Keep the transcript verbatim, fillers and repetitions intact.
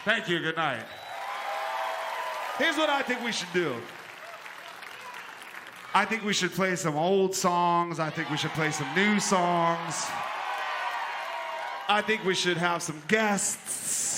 Thank you. Good night. Here's what I think we should do. I think we should play some old songs. I think we should play some new songs. I think we should have some guests.